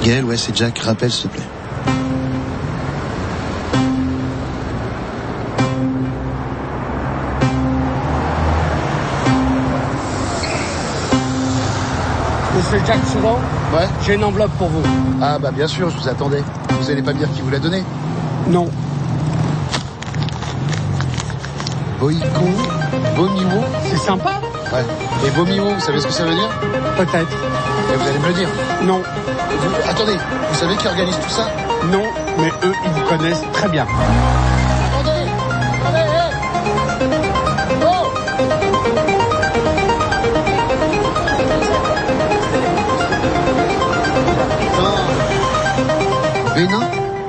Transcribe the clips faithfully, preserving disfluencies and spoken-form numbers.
Gaël, ouais, c'est Jack. Rappelle, s'il te plaît. Monsieur Jack Souvent ? Ouais. J'ai une enveloppe pour vous. Ah bah bien sûr, je vous attendais. Vous allez pas me dire qui vous l'a donné ? Non. Boïko, Bomiwo. C'est sympa ? Ouais. Et Bomiwo, vous savez ce que ça veut dire ? Peut-être. Et vous allez me le dire ? Non. Vous... Attendez, vous savez qui organise tout ça ? Non, mais eux, ils vous connaissent très bien. Attendez ! Attendez, hé ! Oh ! Bénin ?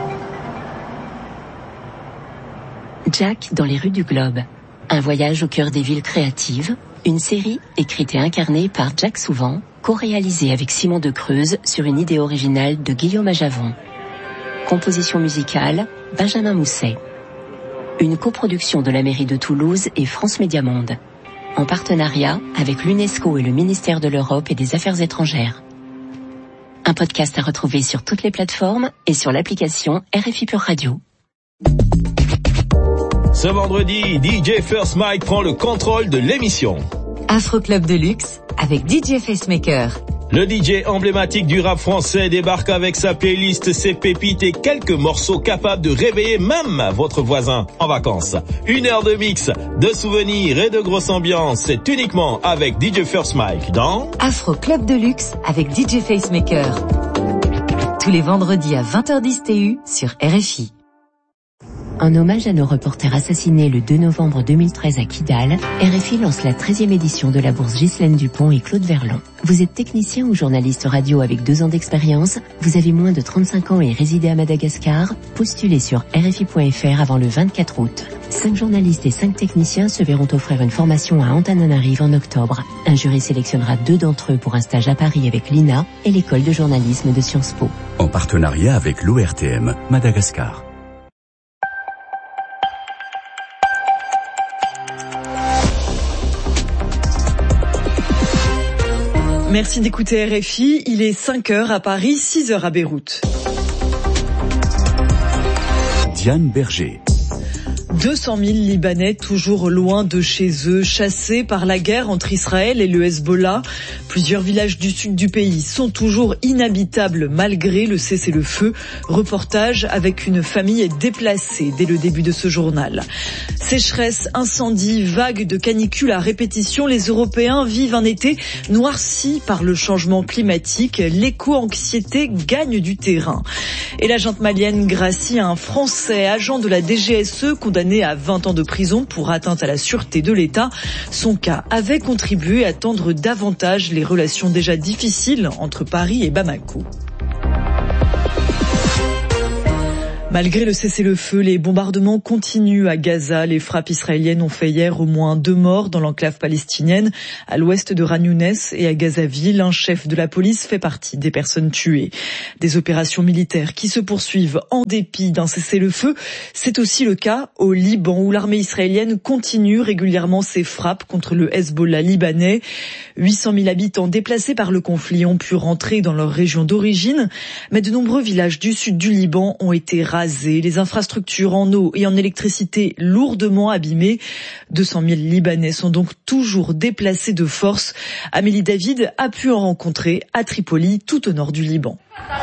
Jack dans les rues du Globe. Un voyage au cœur des villes créatives. Une série écrite et incarnée par Jack Souvent, co-réalisée avec Simon de Creuse sur une idée originale de Guillaume Ajavon. Composition musicale, Benjamin Mousset. Une coproduction de la mairie de Toulouse et France Média Monde. En partenariat avec l'UNESCO et le ministère de l'Europe et des Affaires étrangères. Un podcast à retrouver sur toutes les plateformes et sur l'application R F I Pure Radio. Ce vendredi, D J First Mike prend le contrôle de l'émission. Afro Club de luxe avec D J Facemaker. Le D J emblématique du rap français débarque avec sa playlist, ses pépites et quelques morceaux capables de réveiller même votre voisin en vacances. Une heure de mix, de souvenirs et de grosse ambiance. C'est uniquement avec D J First Mike dans Afro Club de luxe avec D J Facemaker. Tous les vendredis à vingt heures dix T U sur R F I. En hommage à nos reporters assassinés le deux novembre deux mille treize à Kidal, R F I lance la treizième édition de la bourse Ghislaine Dupont et Claude Verlon. Vous êtes technicien ou journaliste radio avec deux ans d'expérience, vous avez moins de trente-cinq ans et résidez à Madagascar, postulez sur R F I point F R avant le vingt-quatre août. Cinq journalistes et cinq techniciens se verront offrir une formation à Antananarive en octobre. Un jury sélectionnera deux d'entre eux pour un stage à Paris avec l'I N A et l'école de journalisme de Sciences Po. En partenariat avec l'O R T M, Madagascar. Merci d'écouter R F I, il est cinq heures à Paris, six heures à Beyrouth. Diane Berger. deux cent mille Libanais toujours loin de chez eux, chassés par la guerre entre Israël et le Hezbollah. Plusieurs villages du sud du pays sont toujours inhabitables malgré le cessez-le-feu. Reportage avec une famille déplacée dès le début de ce journal. Sécheresse, incendie, vagues de canicule à répétition, les Européens vivent un été noirci par le changement climatique. L'éco-anxiété gagne du terrain. Et la junte malienne gracie un Français, agent de la D G S E, condamné à vingt ans de prison pour atteinte à la sûreté de l'État. Son cas avait contribué à tendre davantage les relations déjà difficiles entre Paris et Bamako. Malgré le cessez-le-feu, les bombardements continuent à Gaza. Les frappes israéliennes ont fait hier au moins deux morts dans l'enclave palestinienne, à l'ouest de Khan Younes et à Gazaville. Un chef de la police fait partie des personnes tuées. Des opérations militaires qui se poursuivent en dépit d'un cessez-le-feu. C'est aussi le cas au Liban, où l'armée israélienne continue régulièrement ses frappes contre le Hezbollah libanais. huit cent mille habitants déplacés par le conflit ont pu rentrer dans leur région d'origine, mais de nombreux villages du sud du Liban ont été rasés. Les infrastructures en eau et en électricité lourdement abîmées. deux cent mille Libanais sont donc toujours déplacés de force. Amélie David a pu en rencontrer à Tripoli, tout au nord du Liban.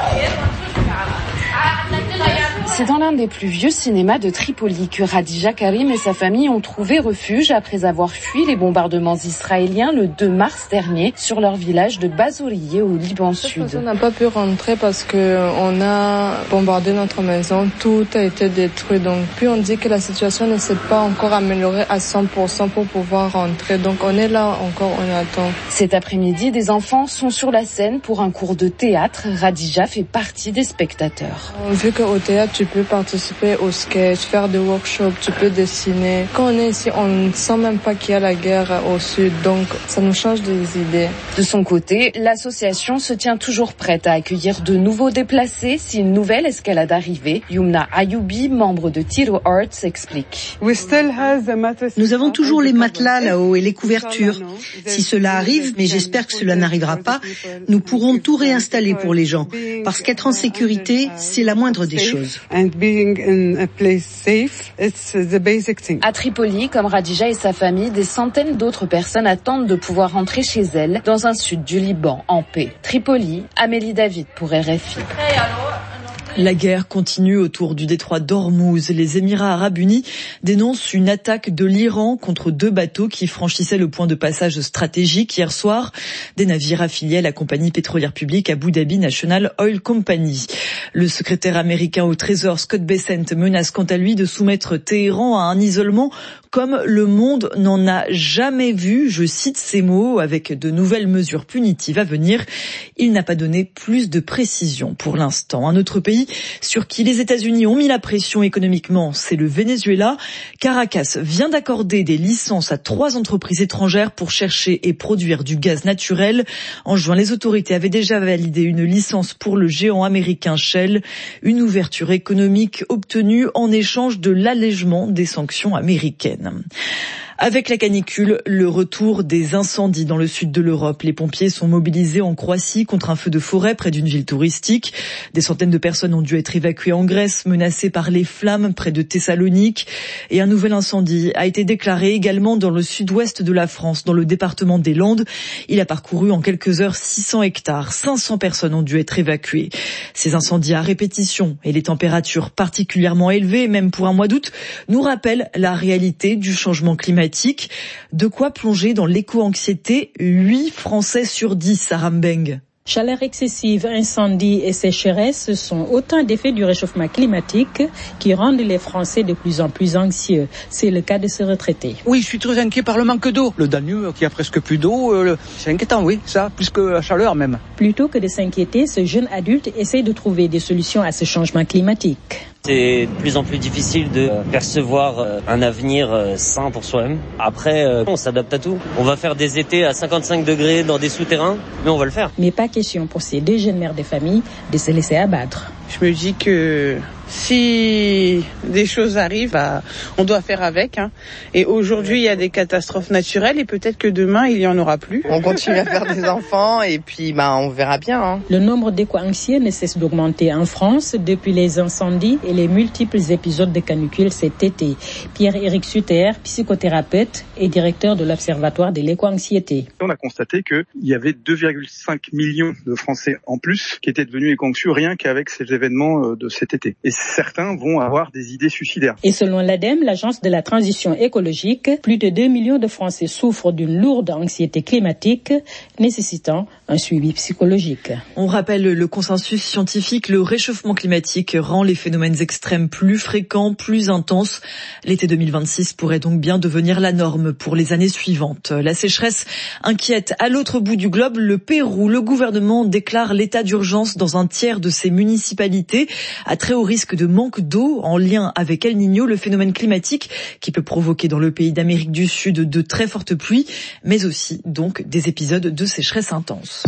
C'est dans l'un des plus vieux cinémas de Tripoli que Khadija Karim et sa famille ont trouvé refuge après avoir fui les bombardements israéliens le deux mars dernier sur leur village de Bazourieh au Liban Sud. On n'a pas pu rentrer parce que on a bombardé notre maison, tout a été détruit. Donc puis on dit que la situation ne s'est pas encore améliorée à cent pour cent pour pouvoir rentrer. Donc on est là encore, on attend. Cet après-midi, des enfants sont sur la scène pour un cours de théâtre. Khadija fait partie des spectateurs. Vu qu'au théâtre, tu peux participer au sketch, faire des workshops, tu peux dessiner. Quand on est ici, on ne sent même pas qu'il y a la guerre au sud, donc ça nous change des idées. De son côté, l'association se tient toujours prête à accueillir de nouveaux déplacés si une nouvelle escalade arrivait. Yumna Ayoubi, membre de Tiro Arts, explique. Nous avons toujours les matelas là-haut et les couvertures. Si cela arrive, mais j'espère que cela n'arrivera pas, nous pourrons tout réinstaller pour les gens. Parce qu'être en sécurité, c'est la moindre des choses. À Tripoli, comme Radija et sa famille, des centaines d'autres personnes attendent de pouvoir rentrer chez elles dans un sud du Liban en paix. Tripoli, Amélie David pour R F I. La guerre continue autour du détroit d'Ormuz. Les Émirats arabes unis dénoncent une attaque de l'Iran contre deux bateaux qui franchissaient le point de passage stratégique hier soir, des navires affiliés à la compagnie pétrolière publique Abu Dhabi National Oil Company. Le secrétaire américain au Trésor Scott Bessent menace quant à lui de soumettre Téhéran à un isolement comme le monde n'en a jamais vu, je cite ces mots, avec de nouvelles mesures punitives à venir. Il n'a pas donné plus de précision pour l'instant. Un autre pays sur qui les États-Unis ont mis la pression économiquement, c'est le Venezuela. Caracas vient d'accorder des licences à trois entreprises étrangères pour chercher et produire du gaz naturel. En juin, les autorités avaient déjà validé une licence pour le géant américain Shell, une ouverture économique obtenue en échange de l'allègement des sanctions américaines. Avec la canicule, le retour des incendies dans le sud de l'Europe. Les pompiers sont mobilisés en Croatie contre un feu de forêt près d'une ville touristique. Des centaines de personnes ont dû être évacuées en Grèce, menacées par les flammes près de Thessalonique. Et un nouvel incendie a été déclaré également dans le sud-ouest de la France, dans le département des Landes. Il a parcouru en quelques heures six cents hectares. cinq cents personnes ont dû être évacuées. Ces incendies à répétition et les températures particulièrement élevées, même pour un mois d'août, nous rappellent la réalité du changement climatique. De quoi plonger dans l'éco-anxiété huit Français sur dix, à Rambeng. Chaleur excessive, incendies et sécheresse sont autant d'effets du réchauffement climatique qui rendent les Français de plus en plus anxieux. C'est le cas de ce retraité. Oui, je suis très inquiet par le manque d'eau. Le Danube qui a presque plus d'eau, euh, c'est inquiétant, oui, ça, plus que la chaleur même. Plutôt que de s'inquiéter, ce jeune adulte essaye de trouver des solutions à ce changement climatique. C'est de plus en plus difficile de percevoir un avenir sain pour soi-même. Après, on s'adapte à tout. On va faire des étés à cinquante-cinq degrés dans des souterrains, mais on va le faire. Mais pas question pour ces deux jeunes mères de famille de se laisser abattre. Je me dis que si des choses arrivent, bah, on doit faire avec. Hein. Et aujourd'hui, il y a des catastrophes naturelles et peut-être que demain, il n'y en aura plus. On continue à faire des enfants et puis bah, on verra bien. Hein. Le nombre d'éco-anxieux ne cesse d'augmenter en France depuis les incendies et les multiples épisodes de canicule cet été. Pierre-Éric Sutter, psychothérapeute et directeur de l'Observatoire de l'éco-anxiété. On a constaté qu'il y avait deux virgule cinq millions de Français en plus qui étaient devenus éco-anxieux rien qu'avec ces événements de cet été. Et certains vont avoir des idées suicidaires. Et selon l'ADEME, l'agence de la transition écologique, plus de deux millions de Français souffrent d'une lourde anxiété climatique nécessitant un suivi psychologique. On rappelle le consensus scientifique, le réchauffement climatique rend les phénomènes extrêmes plus fréquents, plus intenses. L'été deux mille vingt-six pourrait donc bien devenir la norme pour les années suivantes. La sécheresse inquiète à l'autre bout du globe le Pérou. Le gouvernement déclare l'état d'urgence dans un tiers de ses municipalités à très haut risque de manque d'eau en lien avec El Niño, le phénomène climatique qui peut provoquer dans le pays d'Amérique du Sud de très fortes pluies, mais aussi donc des épisodes de sécheresse intense.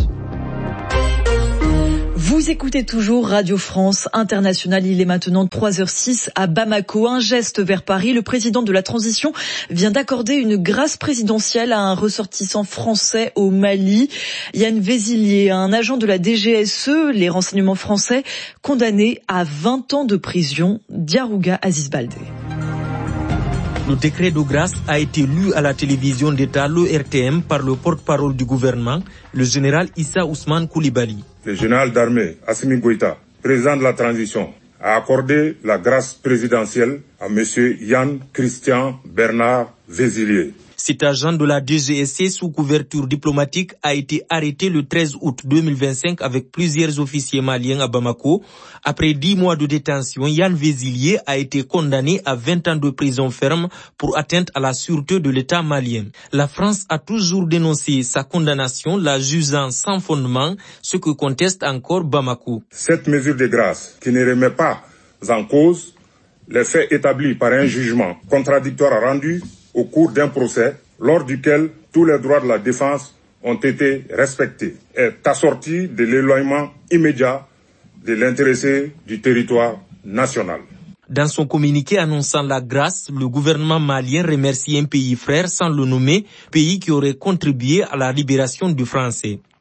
Vous écoutez toujours Radio France Internationale. Il est maintenant trois heures six à Bamako. Un geste vers Paris. Le président de la transition vient d'accorder une grâce présidentielle à un ressortissant français au Mali. Yann Vézilier, un agent de la D G S E, les renseignements français, condamné à vingt ans de prison. Diarouga Aziz Baldé. Le décret de grâce a été lu à la télévision d'État, l'O R T M, par le porte-parole du gouvernement, le général Issa Ousmane Koulibaly. Le général d'armée Assimi Goïta, président de la transition, a accordé la grâce présidentielle à M. Yann Christian Bernard Vézilier. Cet agent de la D G S E sous couverture diplomatique a été arrêté le treize août deux mille vingt-cinq avec plusieurs officiers maliens à Bamako. Après dix mois de détention, Yann Vézilier a été condamné à vingt ans de prison ferme pour atteinte à la sûreté de l'État malien. La France a toujours dénoncé sa condamnation, la jugeant sans fondement, ce que conteste encore Bamako. Cette mesure de grâce, qui ne remet pas en cause les faits établis par un jugement contradictoire rendu au cours d'un procès lors duquel tous les droits de la défense ont été respectés, est assorti de l'éloignement immédiat de l'intéressé du territoire national. Dans son communiqué annonçant la grâce, le gouvernement malien remercie un pays frère sans le nommer, pays qui aurait contribué à la libération du Français.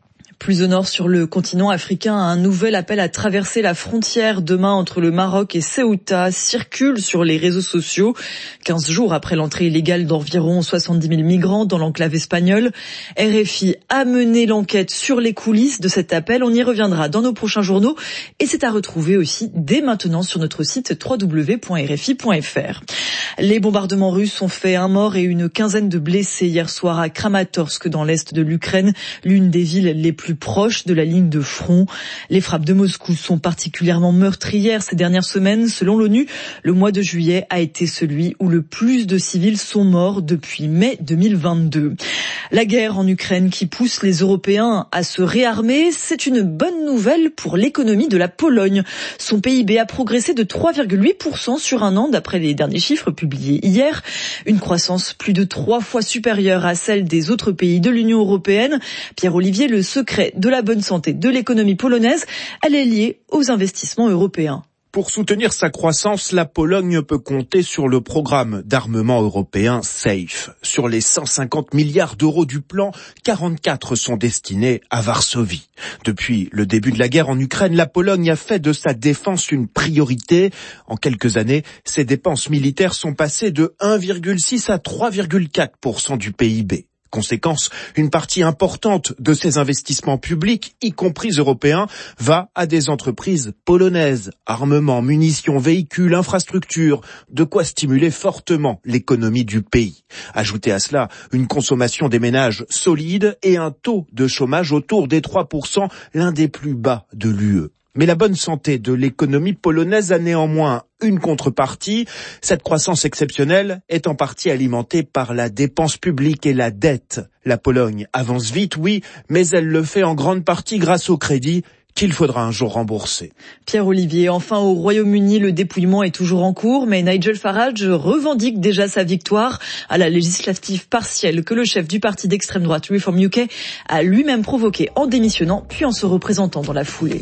Plus au nord, sur le continent africain, un nouvel appel à traverser la frontière demain entre le Maroc et Ceuta circule sur les réseaux sociaux. quinze jours après l'entrée illégale d'environ soixante-dix mille migrants dans l'enclave espagnole, R F I a mené l'enquête sur les coulisses de cet appel. On y reviendra dans nos prochains journaux et c'est à retrouver aussi dès maintenant sur notre site w w w point r f i point f r. Les bombardements russes ont fait un mort et une quinzaine de blessés hier soir à Kramatorsk dans l'est de l'Ukraine, l'une des villes les plus proches de la ligne de front. Les frappes de Moscou sont particulièrement meurtrières ces dernières semaines. Selon l'ONU, le mois de juillet a été celui où le plus de civils sont morts depuis mai deux mille vingt-deux. La guerre en Ukraine qui pousse les Européens à se réarmer, c'est une bonne nouvelle pour l'économie de la Pologne. Son P I B a progressé de trois virgule huit pour cent sur un an d'après les derniers chiffres publiés hier. Une croissance plus de trois fois supérieure à celle des autres pays de l'Union européenne. Pierre-Olivier, le secret de la bonne santé de l'économie polonaise, elle est liée aux investissements européens. Pour soutenir sa croissance, la Pologne peut compter sur le programme d'armement européen SAFE. Sur les cent cinquante milliards d'euros du plan, quarante-quatre sont destinés à Varsovie. Depuis le début de la guerre en Ukraine, la Pologne a fait de sa défense une priorité. En quelques années, ses dépenses militaires sont passées de un virgule six à trois virgule quatre pour cent du P I B. Conséquence, une partie importante de ces investissements publics, y compris européens, va à des entreprises polonaises. Armement, munitions, véhicules, infrastructures, de quoi stimuler fortement l'économie du pays. Ajoutez à cela une consommation des ménages solide et un taux de chômage autour des trois pour cent, l'un des plus bas de l'U E. Mais la bonne santé de l'économie polonaise a néanmoins une contrepartie. Cette croissance exceptionnelle est en partie alimentée par la dépense publique et la dette. La Pologne avance vite, oui, mais elle le fait en grande partie grâce au crédit qu'il faudra un jour rembourser. Pierre-Olivier, enfin au Royaume-Uni, le dépouillement est toujours en cours, mais Nigel Farage revendique déjà sa victoire à la législative partielle que le chef du parti d'extrême droite Reform U K a lui-même provoqué en démissionnant puis en se représentant dans la foulée.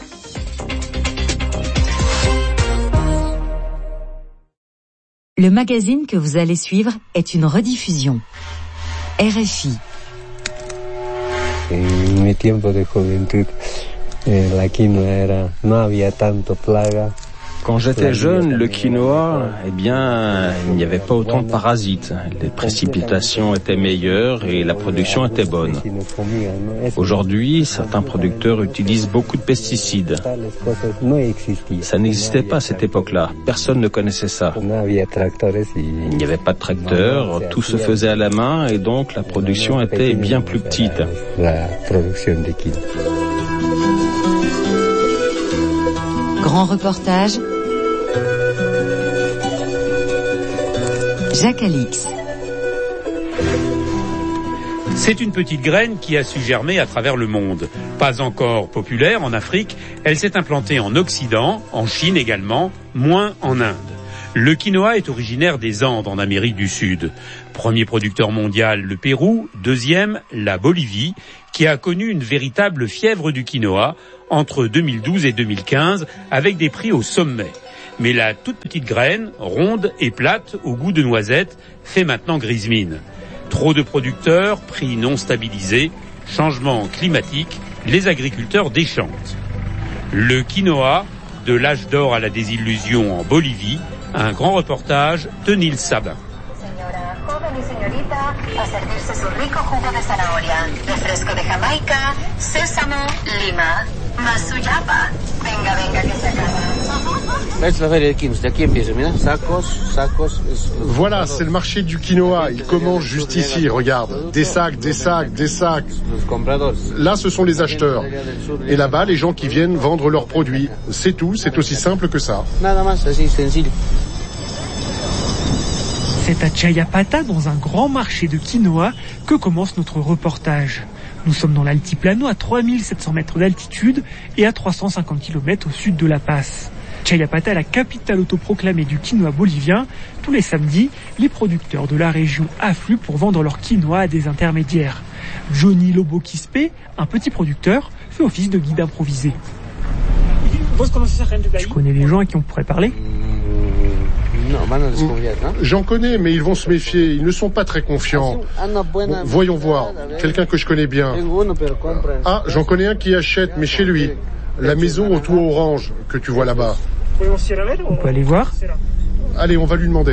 Le magazine que vous allez suivre est une rediffusion. R F I. En mi tiempo de juventud, la quinoa era, no había tanto plaga. Quand j'étais jeune, le quinoa, eh bien, il n'y avait pas autant de parasites. Les précipitations étaient meilleures et la production était bonne. Aujourd'hui, certains producteurs utilisent beaucoup de pesticides. Ça n'existait pas à cette époque-là. Personne ne connaissait ça. Il n'y avait pas de tracteurs, tout se faisait à la main et donc la production était bien plus petite. Grand reportage, Jacques Alix. C'est une petite graine qui a su germer à travers le monde. Pas encore populaire en Afrique, elle s'est implantée en Occident, en Chine également, moins en Inde. Le quinoa est originaire des Andes en Amérique du Sud. Premier producteur mondial, le Pérou. Deuxième, la Bolivie, qui a connu une véritable fièvre du quinoa entre deux mille douze et deux mille quinze, avec des prix au sommet. Mais la toute petite graine, ronde et plate, au goût de noisette, fait maintenant grise mine. Trop de producteurs, prix non stabilisés, changement climatique, les agriculteurs déchantent. Le quinoa, de l'âge d'or à la désillusion en Bolivie, un grand reportage de Nils Sabin. Voilà, c'est le marché du quinoa. Il commence juste ici, regarde. Des sacs, des sacs, des sacs. Là, ce sont les acheteurs. Et là-bas, les gens qui viennent vendre leurs produits. C'est tout, c'est aussi simple que ça. C'est à Chayapata, dans un grand marché de quinoa, que commence notre reportage. Nous sommes dans l'altiplano à trois mille sept cents mètres d'altitude et à trois cent cinquante kilomètres au sud de La Paz. Chayapata est la capitale autoproclamée du quinoa bolivien. Tous les samedis, les producteurs de la région affluent pour vendre leur quinoa à des intermédiaires. Johnny Lobo Quispe, un petit producteur, fait office de guide improvisé. Je connais des gens à qui on pourrait parler. J'en connais, mais ils vont se méfier. Ils ne sont pas très confiants. Bon, voyons voir. Quelqu'un que je connais bien. Ah, j'en connais un qui achète, mais chez lui. La maison au toit orange que tu vois là-bas. On peut aller voir? Allez, on va lui demander.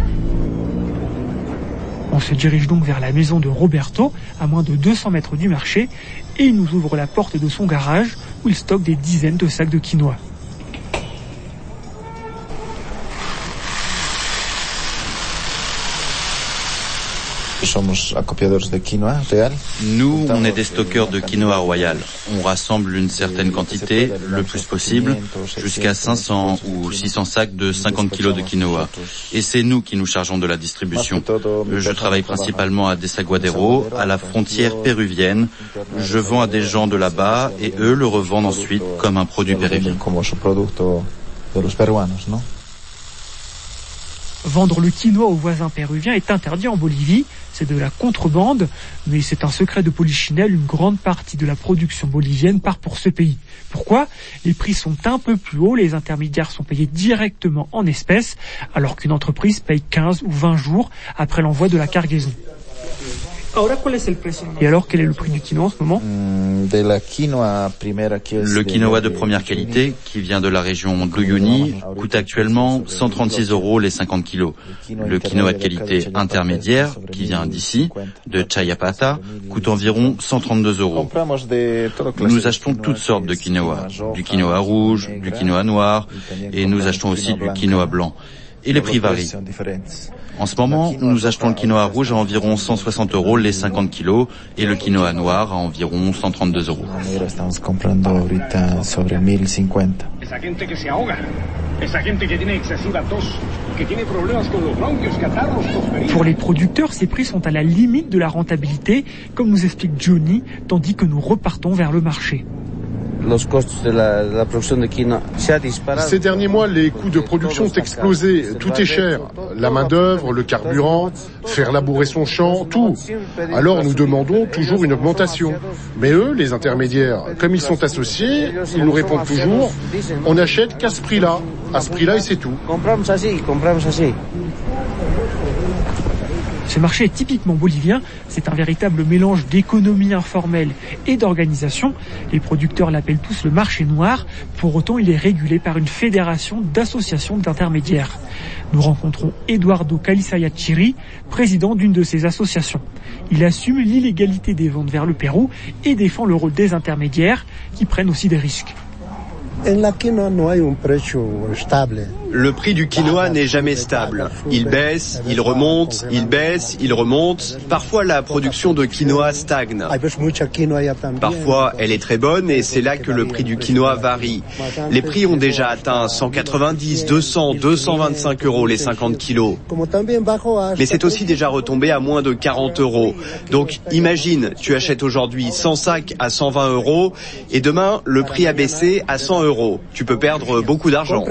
On se dirige donc vers la maison de Roberto, à moins de deux cents mètres du marché, et il nous ouvre la porte de son garage où il stocke des dizaines de sacs de quinoa. Nous, on est des stockeurs de quinoa royal. On rassemble une certaine quantité, le plus possible, jusqu'à cinq cents ou six cents sacs de cinquante kilos de quinoa. Et c'est nous qui nous chargeons de la distribution. Je travaille principalement à Desaguadero, à la frontière péruvienne. Je vends à des gens de là-bas et eux le revendent ensuite comme un produit péruvien. Vendre le quinoa aux voisins péruviens est interdit en Bolivie, c'est de la contrebande, mais c'est un secret de polichinelle, une grande partie de la production bolivienne part pour ce pays. Pourquoi? Les prix sont un peu plus hauts, les intermédiaires sont payés directement en espèces, alors qu'une entreprise paye quinze ou vingt jours après l'envoi de la cargaison. Et alors, quel est le prix du quinoa en ce moment? Le quinoa de première qualité, qui vient de la région d'Uyuni, coûte actuellement cent trente-six euros les cinquante kilos. Le quinoa de qualité intermédiaire, qui vient d'ici, de Chayapata, coûte environ cent trente-deux euros. Nous achetons toutes sortes de quinoa, du quinoa rouge, du quinoa noir, et nous achetons aussi du quinoa blanc. Et les prix varient. En ce moment, nous achetons le quinoa rouge à environ cent soixante euros les cinquante kilos et le quinoa noir à environ cent trente-deux euros. Pour les producteurs, ces prix sont à la limite de la rentabilité, comme nous explique Johnny, tandis que nous repartons vers le marché. Ces derniers mois, les coûts de production ont explosé. Tout est cher. La main-d'œuvre, le carburant, faire labourer son champ, tout. Alors nous demandons toujours une augmentation. Mais eux, les intermédiaires, comme ils sont associés, ils nous répondent toujours, on n'achète qu'à ce prix-là. À ce prix-là et c'est tout. Ce marché est typiquement bolivien, c'est un véritable mélange d'économie informelle et d'organisation. Les producteurs l'appellent tous le marché noir, pour autant il est régulé par une fédération d'associations d'intermédiaires. Nous rencontrons Eduardo Calisayachiri, président d'une de ces associations. Il assume l'illégalité des ventes vers le Pérou et défend le rôle des intermédiaires qui prennent aussi des risques. Le prix du quinoa n'est jamais stable. Il baisse, il remonte, il baisse, il remonte. Parfois, la production de quinoa stagne. Parfois, elle est très bonne et c'est là que le prix du quinoa varie. Les prix ont déjà atteint cent quatre-vingt-dix, deux cents, deux cent vingt-cinq euros les cinquante kilos. Mais c'est aussi déjà retombé à moins de quarante euros. Donc, imagine, tu achètes aujourd'hui cent sacs à cent vingt euros et demain, le prix a baissé à cent euros. Tu peux perdre beaucoup d'argent.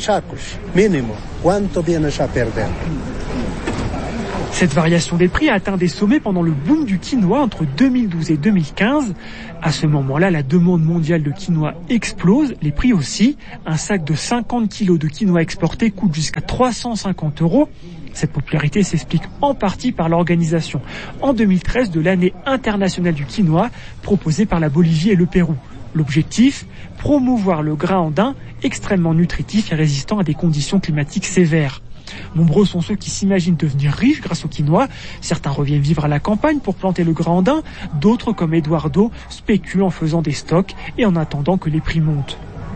Cette variation des prix a atteint des sommets pendant le boom du quinoa entre deux mille douze et deux mille quinze. À ce moment-là, la demande mondiale de quinoa explose, les prix aussi. Un sac de cinquante kilos de quinoa exporté coûte jusqu'à trois cent cinquante euros. Cette popularité s'explique en partie par l'organisation en deux mille treize de l'année internationale du quinoa proposée par la Bolivie et le Pérou. L'objectif, promouvoir le grain andin extrêmement nutritif et résistant à des conditions climatiques sévères. Nombreux sont ceux qui s'imaginent devenir riches grâce au quinoa. Certains reviennent vivre à la campagne pour planter le grain andin. D'autres, comme Eduardo, spéculent en faisant des stocks et en attendant que les prix montent.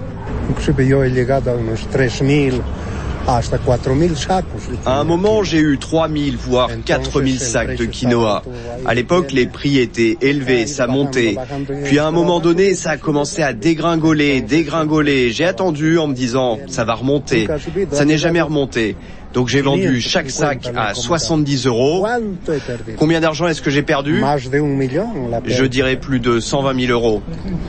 À un moment, j'ai eu trois mille, voire quatre mille sacs de quinoa. À l'époque, les prix étaient élevés, ça montait. Puis à un moment donné, ça a commencé à dégringoler, dégringoler. J'ai attendu en me disant, ça va remonter. Ça n'est jamais remonté. Donc j'ai vendu chaque sac à soixante-dix euros. Combien d'argent est-ce que j'ai perdu? Je dirais plus de cent vingt mille euros.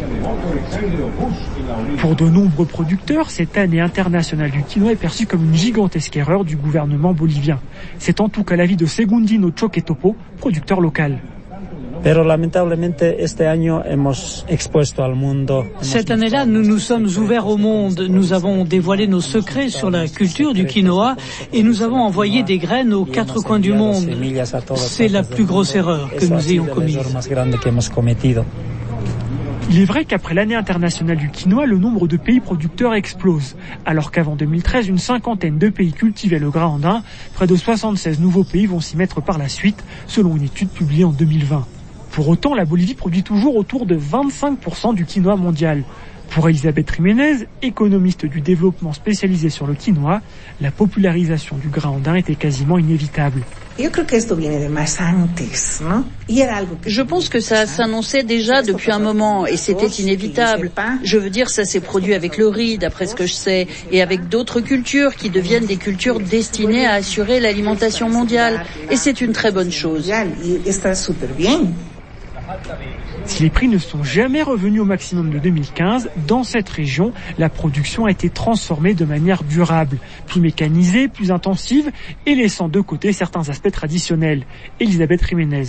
Pour de nombreux producteurs, cette année internationale du quinoa est perçue comme une gigantesque erreur du gouvernement bolivien. C'est en tout cas l'avis de Segundino Choquetopo, producteur local. Cette année-là, nous nous sommes ouverts au monde. Nous avons dévoilé nos secrets sur la culture du quinoa et nous avons envoyé des graines aux quatre coins du monde. C'est la plus grosse erreur que nous ayons commise. Il est vrai qu'après l'année internationale du quinoa, le nombre de pays producteurs explose. Alors qu'avant deux mille treize, une cinquantaine de pays cultivaient le grain andin, près de soixante-seize nouveaux pays vont s'y mettre par la suite, selon une étude publiée en deux mille vingt. Pour autant, la Bolivie produit toujours autour de vingt-cinq pour cent du quinoa mondial. Pour Elisabeth Jiménez, économiste du développement spécialisée sur le quinoa, la popularisation du grain andin était quasiment inévitable. Je pense que ça s'annonçait déjà depuis un moment et c'était inévitable. Je veux dire, ça s'est produit avec le riz, d'après ce que je sais, et avec d'autres cultures qui deviennent des cultures destinées à assurer l'alimentation mondiale. Et c'est une très bonne chose. Si les prix ne sont jamais revenus au maximum de deux mille quinze, dans cette région, la production a été transformée de manière durable, plus mécanisée, plus intensive et laissant de côté certains aspects traditionnels. Elisabeth Jiménez.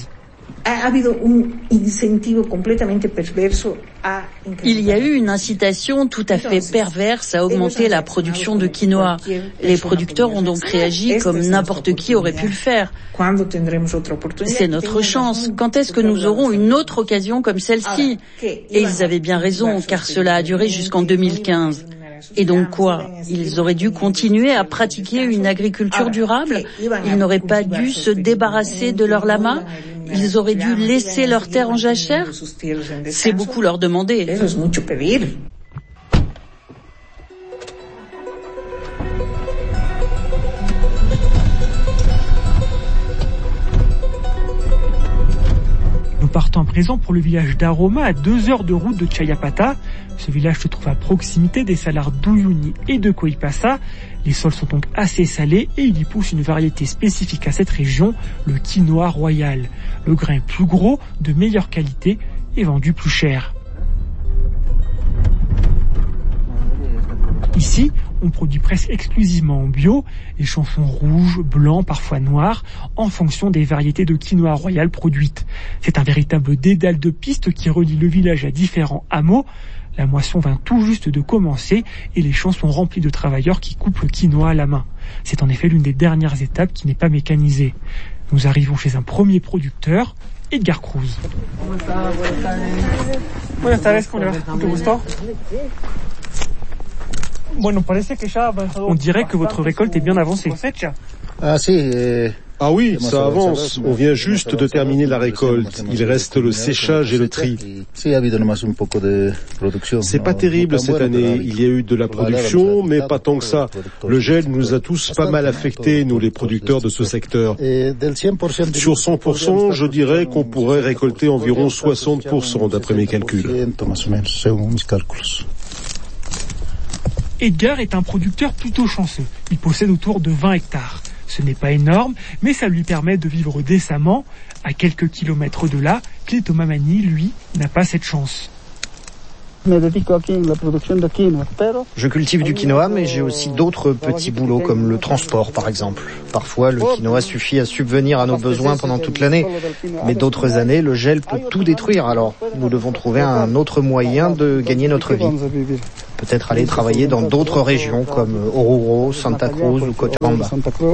Il y a eu une incitation tout à fait perverse à augmenter la production de quinoa. Les producteurs ont donc réagi comme n'importe qui aurait pu le faire. C'est notre chance. Quand est-ce que nous aurons une autre occasion comme celle-ci? Et ils avaient bien raison, car cela a duré jusqu'en deux mille quinze. Et donc quoi? Ils auraient dû continuer à pratiquer une agriculture durable? Ils n'auraient pas dû se débarrasser de leurs lamas? Ils auraient dû laisser leurs terres en jachère? C'est beaucoup leur demander. Nous partons à présent pour le village d'Aroma, à deux heures de route de Chayapata. Ce village se trouve à proximité des salars d'Uyuni et de Coipasa. Les sols sont donc assez salés et il y pousse une variété spécifique à cette région, le quinoa royal. Le grain est plus gros, de meilleure qualité et vendu plus cher. Ici, on produit presque exclusivement en bio, échantillons rouges, blancs, parfois noirs, en fonction des variétés de quinoa royal produites. C'est un véritable dédale de pistes qui relie le village à différents hameaux. La moisson vient tout juste de commencer et les champs sont remplis de travailleurs qui coupent le quinoa à la main. C'est en effet l'une des dernières étapes qui n'est pas mécanisée. Nous arrivons chez un premier producteur, Edgar Cruz. Buenas tardes, ¿cómo le va? ¿Mucho gusto? On dirait que votre récolte est bien avancée. Ah si, euh... Ah oui, ça avance. On vient juste de terminer la récolte. Il reste le séchage et le tri. C'est pas terrible cette année. Il y a eu de la production, mais pas tant que ça. Le gel nous a tous pas mal affectés, nous les producteurs de ce secteur. Sur cent pour cent, je dirais qu'on pourrait récolter environ soixante pour cent d'après mes calculs. Edgar est un producteur plutôt chanceux. Il possède autour de vingt hectares. Ce n'est pas énorme, mais ça lui permet de vivre décemment. À quelques kilomètres de là, Cléto Mamani, lui, n'a pas cette chance. Je cultive du quinoa, mais j'ai aussi d'autres petits boulots, comme le transport, par exemple. Parfois, le quinoa suffit à subvenir à nos besoins pendant toute l'année. Mais d'autres années, le gel peut tout détruire, alors nous devons trouver un autre moyen de gagner notre vie. Peut-être aller travailler dans d'autres régions, comme Oruro, Santa Cruz ou Cochabamba.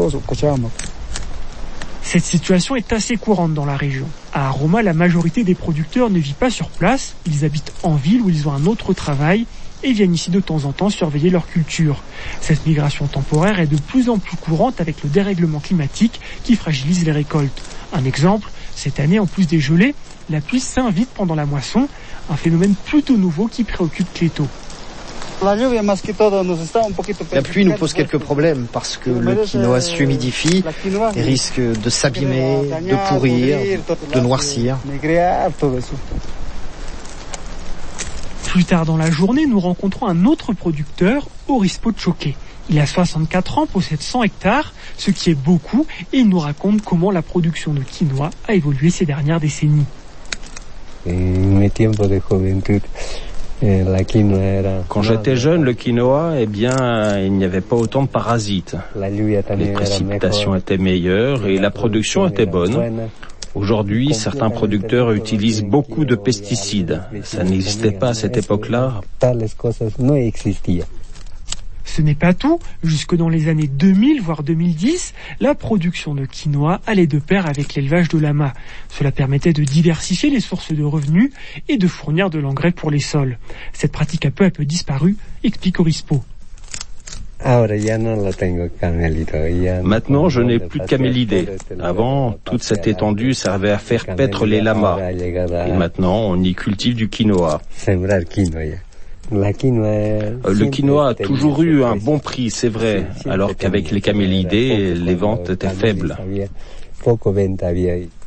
Cette situation est assez courante dans la région. À Aroma, la majorité des producteurs ne vit pas sur place, ils habitent en ville où ils ont un autre travail et viennent ici de temps en temps surveiller leur culture. Cette migration temporaire est de plus en plus courante avec le dérèglement climatique qui fragilise les récoltes. Un exemple, cette année, en plus des gelées, la pluie s'invite pendant la moisson, un phénomène plutôt nouveau qui préoccupe Cléto. La pluie nous pose quelques problèmes parce que le quinoa s'humidifie et risque de s'abîmer, de pourrir, de noircir. Plus tard dans la journée, nous rencontrons un autre producteur, Orispo Choque. Il a soixante-quatre ans, possède cent hectares, ce qui est beaucoup, et il nous raconte comment la production de quinoa a évolué ces dernières décennies. Quand j'étais jeune, le quinoa, eh bien, il n'y avait pas autant de parasites. Les précipitations étaient meilleures et la production était bonne. Aujourd'hui, certains producteurs utilisent beaucoup de pesticides. Ça n'existait pas à cette époque-là. Ce n'est pas tout. Jusque dans les années deux mille, voire deux mille dix, la production de quinoa allait de pair avec l'élevage de lamas. Cela permettait de diversifier les sources de revenus et de fournir de l'engrais pour les sols. Cette pratique a peu à peu disparu, explique Orispo. Maintenant, je n'ai plus de camélidés. Avant, toute cette étendue servait à faire paître les lamas. Et maintenant, on y cultive du quinoa. Le quinoa a toujours eu un bon prix, c'est vrai, alors qu'avec les camélidés, les ventes étaient faibles.